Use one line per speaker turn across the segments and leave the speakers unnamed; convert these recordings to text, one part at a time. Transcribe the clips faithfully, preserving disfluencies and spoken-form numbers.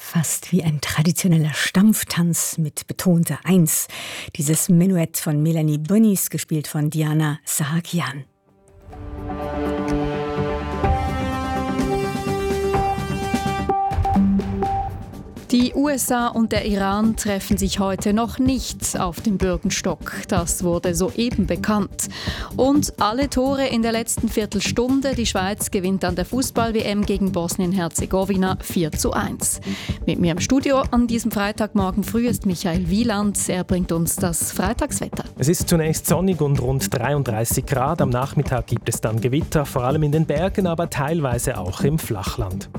Fast wie ein traditioneller Stampftanz mit betonter Eins. Dieses Menuett von Melanie Bonis, gespielt von Diana Sahakian.
Die U S A und der Iran treffen sich heute noch nicht auf dem Bürgenstock. Das wurde soeben bekannt. Und alle Tore in der letzten Viertelstunde. Die Schweiz gewinnt an der Fußball-W M gegen Bosnien-Herzegowina vier zu eins. Mit mir im Studio an diesem Freitagmorgen früh ist Michael Wieland. Er bringt uns das Freitagswetter.
Es ist zunächst sonnig und rund dreiunddreißig Grad. Am Nachmittag gibt es dann Gewitter, vor allem in den Bergen, aber teilweise auch im Flachland.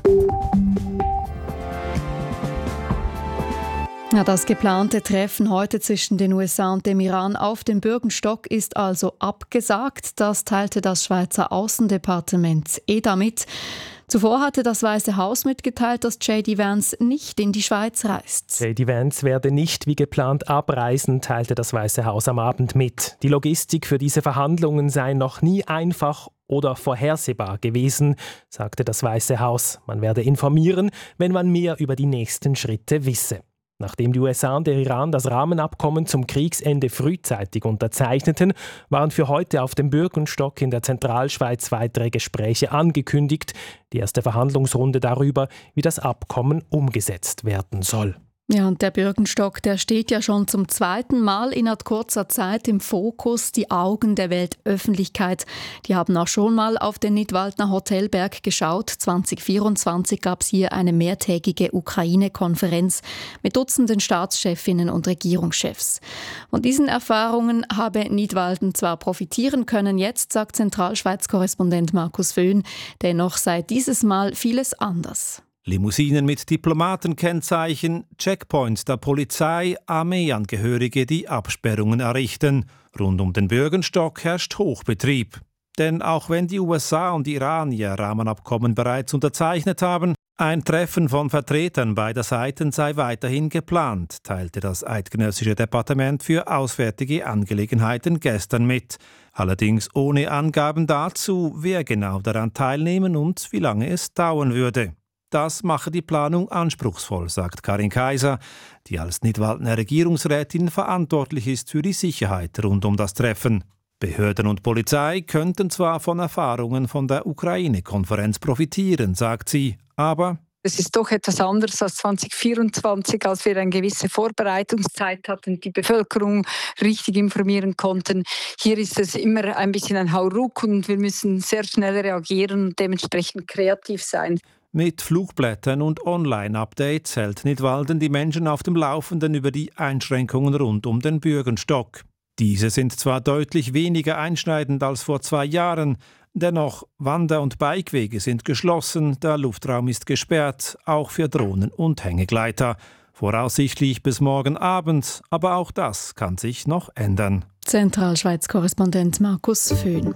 Ja, das geplante Treffen heute zwischen den U S A und dem Iran auf dem Bürgenstock ist also abgesagt. Das teilte das Schweizer Außendepartement E D A mit. Zuvor hatte das Weiße Haus mitgeteilt, dass J D Vance nicht in die Schweiz reist.
J D Vance werde nicht wie geplant abreisen, teilte das Weiße Haus am Abend mit. Die Logistik für diese Verhandlungen sei noch nie einfach oder vorhersehbar gewesen, sagte das Weiße Haus. Man werde informieren, wenn man mehr über die nächsten Schritte wisse. Nachdem die U S A und der Iran das Rahmenabkommen zum Kriegsende frühzeitig unterzeichneten, waren für heute auf dem Bürgenstock in der Zentralschweiz weitere Gespräche angekündigt. Die erste Verhandlungsrunde darüber, wie das Abkommen umgesetzt werden soll.
Ja, und der Bürgenstock, der steht ja schon zum zweiten Mal innerhalb kurzer Zeit im Fokus. Die Augen der Weltöffentlichkeit, die haben auch schon mal auf den Nidwaldner Hotelberg geschaut. zwanzig vierundzwanzig gab es hier eine mehrtägige Ukraine-Konferenz mit Dutzenden Staatschefinnen und Regierungschefs. Von diesen Erfahrungen habe Nidwalden zwar profitieren können, jetzt sagt Zentralschweiz-Korrespondent Markus Föhn, dennoch sei dieses Mal vieles anders.
Limousinen mit Diplomatenkennzeichen, Checkpoints der Polizei, Armeeangehörige, die Absperrungen errichten. Rund um den Bürgenstock herrscht Hochbetrieb. Denn auch wenn die U S A und Iran ihr Rahmenabkommen bereits unterzeichnet haben, ein Treffen von Vertretern beider Seiten sei weiterhin geplant, teilte das Eidgenössische Departement für Auswärtige Angelegenheiten gestern mit. Allerdings ohne Angaben dazu, wer genau daran teilnehmen und wie lange es dauern würde. Das mache die Planung anspruchsvoll, sagt Karin Kaiser, die als Nidwaldner Regierungsrätin verantwortlich ist für die Sicherheit rund um das Treffen. Behörden und Polizei könnten zwar von Erfahrungen von der Ukraine-Konferenz profitieren, sagt sie, aber
es ist doch etwas anderes als zwanzig vierundzwanzig, als wir eine gewisse Vorbereitungszeit hatten, die Bevölkerung richtig informieren konnten. Hier ist es immer ein bisschen ein Hauruck und wir müssen sehr schnell reagieren und dementsprechend kreativ sein.
Mit Flugblättern und Online-Updates hält Nidwalden die Menschen auf dem Laufenden über die Einschränkungen rund um den Bürgenstock. Diese sind zwar deutlich weniger einschneidend als vor zwei Jahren, dennoch Wander- und Bikewege sind geschlossen, der Luftraum ist gesperrt, auch für Drohnen und Hängegleiter. Voraussichtlich bis morgen Abend, aber auch das kann sich noch ändern.
Zentralschweiz-Korrespondent Markus Föhn.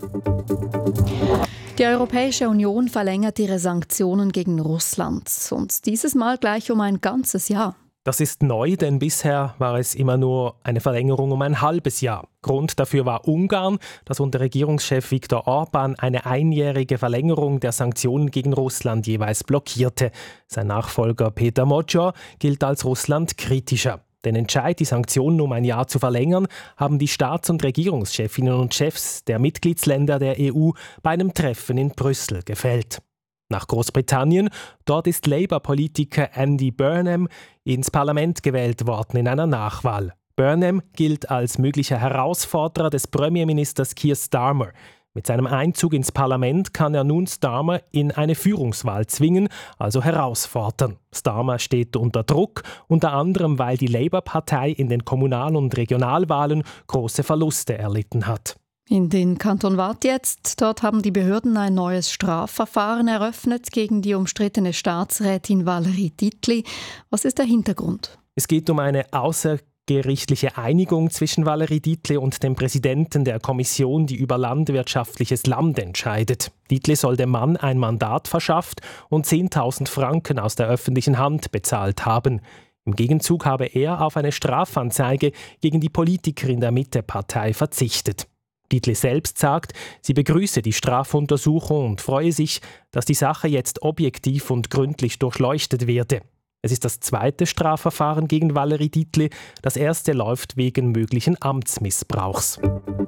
Die Europäische Union verlängert ihre Sanktionen gegen Russland. Und dieses Mal gleich um ein ganzes Jahr.
Das ist neu, denn bisher war es immer nur eine Verlängerung um ein halbes Jahr. Grund dafür war Ungarn, das unter Regierungschef Viktor Orbán eine einjährige Verlängerung der Sanktionen gegen Russland jeweils blockierte. Sein Nachfolger Peter Magyar gilt als Russland kritischer. Den Entscheid, die Sanktionen um ein Jahr zu verlängern, haben die Staats- und Regierungschefinnen und Chefs der Mitgliedsländer der E U bei einem Treffen in Brüssel gefällt. Nach Großbritannien, dort ist Labour-Politiker Andy Burnham ins Parlament gewählt worden in einer Nachwahl. Burnham gilt als möglicher Herausforderer des Premierministers Keir Starmer. Mit seinem Einzug ins Parlament kann er nun Starmer in eine Führungswahl zwingen, also herausfordern. Starmer steht unter Druck, unter anderem weil die Labour-Partei in den Kommunal- und Regionalwahlen große Verluste erlitten hat.
In den Kanton Waadt jetzt, dort haben die Behörden ein neues Strafverfahren eröffnet gegen die umstrittene Staatsrätin Valerie Dietli. Was ist der Hintergrund?
Es geht um eine außergerichtliche Einigung zwischen Valerie Dietli und dem Präsidenten der Kommission, die über landwirtschaftliches Land entscheidet. Dietli soll dem Mann ein Mandat verschafft und zehntausend Franken aus der öffentlichen Hand bezahlt haben. Im Gegenzug habe er auf eine Strafanzeige gegen die Politikerin der Mitte-Partei verzichtet. Dietli selbst sagt, sie begrüße die Strafuntersuchung und freue sich, dass die Sache jetzt objektiv und gründlich durchleuchtet werde. Es ist das zweite Strafverfahren gegen Valerie Dietli. Das erste läuft wegen möglichen Amtsmissbrauchs.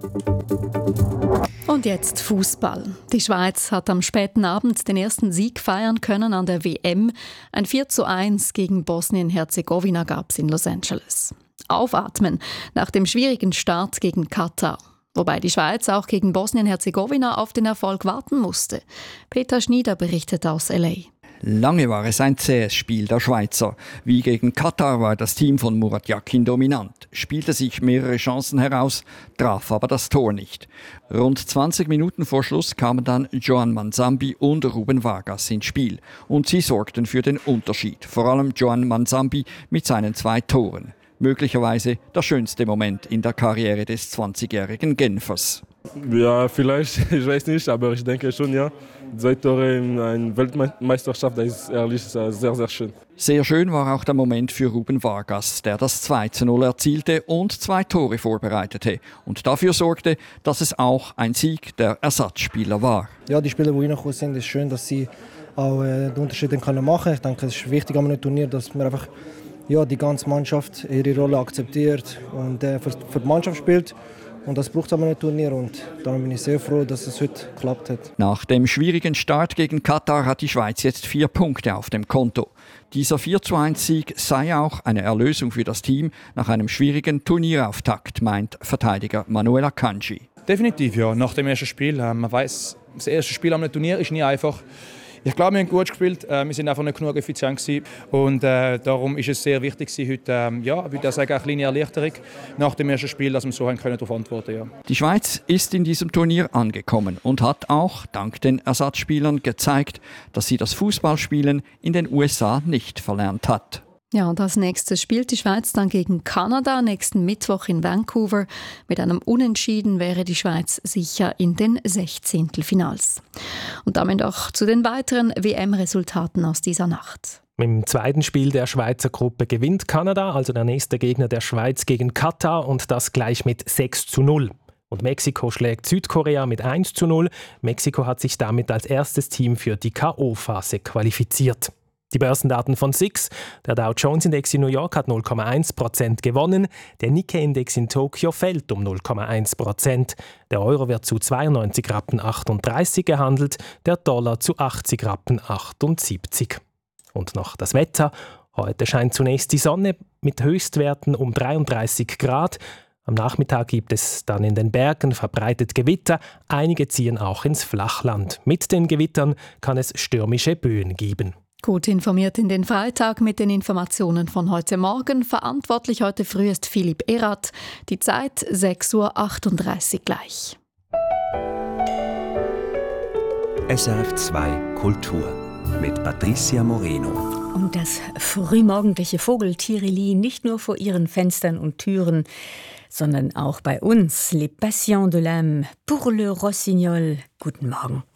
Und jetzt Fußball. Die Schweiz hat am späten Abend den ersten Sieg feiern können an der W M. Ein vier zu eins gegen Bosnien-Herzegowina gab es in Los Angeles. Aufatmen nach dem schwierigen Start gegen Katar. Wobei die Schweiz auch gegen Bosnien-Herzegowina auf den Erfolg warten musste. Peter Schnieder berichtet aus L A.
Lange war es ein zähes Spiel der Schweizer. Wie gegen Katar war das Team von Murat Yakin dominant, spielte sich mehrere Chancen heraus, traf aber das Tor nicht. Rund zwanzig Minuten vor Schluss kamen dann Joan Manzambi und Ruben Vargas ins Spiel. Und sie sorgten für den Unterschied, vor allem Joan Manzambi mit seinen zwei Toren. Möglicherweise der schönste Moment in der Karriere des zwanzigjährigen Genfers.
Ja, vielleicht, ich weiß nicht, aber ich denke schon, ja. Zwei Tore in einer Weltmeisterschaft, das ist ehrlich sehr, sehr schön.
Sehr schön war auch der Moment für Ruben Vargas, der das zwei zu null erzielte und zwei Tore vorbereitete und dafür sorgte, dass es auch ein Sieg der Ersatzspieler war.
Ja, die Spieler, die reingekommen sind, ist schön, dass sie auch äh, den Unterschied machen können. Ich denke, es ist wichtig an einem Turnier, dass man einfach ja, die ganze Mannschaft ihre Rolle akzeptiert und äh, für, für die Mannschaft spielt. Und das braucht es an einem Turnier und darum bin ich sehr froh, dass es heute geklappt hat.
Nach dem schwierigen Start gegen Katar hat die Schweiz jetzt vier Punkte auf dem Konto. Dieser vier zu eins Sieg sei auch eine Erlösung für das Team nach einem schwierigen Turnierauftakt, meint Verteidiger Manuel Akanji.
Definitiv, ja. Nach dem ersten Spiel. Äh, man weiss, das erste Spiel am Turnier ist nie einfach. Ich glaube, wir haben gut gespielt. Äh, wir sind einfach nicht genug effizient gewesen. Und äh, darum ist es sehr wichtig, heute, äh, ja, ich würde sagen, eine kleine Erleichterung nach dem ersten Spiel, dass wir so haben können darauf antworten. Ja.
Die Schweiz ist in diesem Turnier angekommen und hat auch dank den Ersatzspielern gezeigt, dass sie das Fußballspielen in den U S A nicht verlernt hat.
Ja, und als nächstes spielt die Schweiz dann gegen Kanada nächsten Mittwoch in Vancouver. Mit einem Unentschieden wäre die Schweiz sicher in den Sechzehntelfinals. Und damit auch zu den weiteren W M-Resultaten aus dieser Nacht.
Im zweiten Spiel der Schweizer Gruppe gewinnt Kanada, also der nächste Gegner der Schweiz, gegen Katar und das gleich mit sechs zu null. Und Mexiko schlägt Südkorea mit eins zu null. Mexiko hat sich damit als erstes Team für die K O-Phase qualifiziert. Die Börsendaten von S I X. Der Dow Jones Index in New York hat null Komma eins Prozent gewonnen. Der Nikkei Index in Tokio fällt um null Komma eins Prozent. Der Euro wird zu zweiundneunzig Rappen achtunddreißig gehandelt, der Dollar zu achtzig Rappen achtundsiebzig. Und noch das Wetter. Heute scheint zunächst die Sonne mit Höchstwerten um dreiunddreißig Grad. Am Nachmittag gibt es dann in den Bergen verbreitet Gewitter. Einige ziehen auch ins Flachland. Mit den Gewittern kann es stürmische Böen geben.
Gut informiert in den Freitag mit den Informationen von heute Morgen. Verantwortlich heute früh ist Philipp Erath. Die Zeit sechs Uhr achtunddreißig gleich.
S R F zwei Kultur mit Patricia Moreno.
Und das frühmorgendliche Vogeltirili nicht nur vor ihren Fenstern und Türen, sondern auch bei uns. Les Passions de l'âme pour le Rossignol. Guten Morgen.